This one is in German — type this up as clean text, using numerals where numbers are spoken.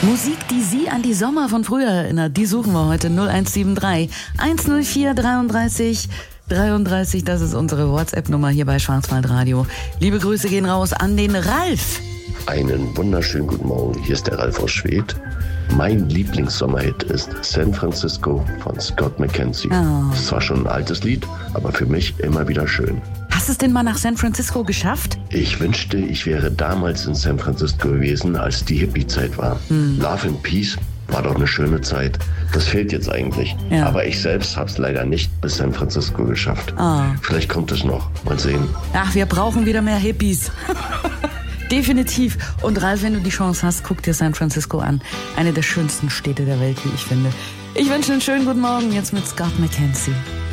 Musik, die Sie an die Sommer von früher erinnert, die suchen wir heute. 0173 104 33 33, das ist unsere WhatsApp-Nummer hier bei Schwarzwaldradio. Liebe Grüße gehen raus an den Ralf. Einen wunderschönen guten Morgen, hier ist der Ralf aus Schwedt. Mein Lieblingssommerhit ist San Francisco von Scott McKenzie. Oh. Ist zwar schon ein altes Lied, aber für mich immer wieder schön. Hast du es denn mal nach San Francisco geschafft? Ich wünschte, ich wäre damals in San Francisco gewesen, als die Hippie-Zeit war. Love and Peace war doch eine schöne Zeit. Das fehlt jetzt eigentlich. Ja. Aber ich selbst habe es leider nicht bis San Francisco geschafft. Oh. Vielleicht kommt es noch. Mal sehen. Ach, wir brauchen wieder mehr Hippies. Definitiv. Und Ralf, wenn du die Chance hast, guck dir San Francisco an. Eine der schönsten Städte der Welt, wie ich finde. Ich wünsche einen schönen guten Morgen jetzt mit Scott McKenzie.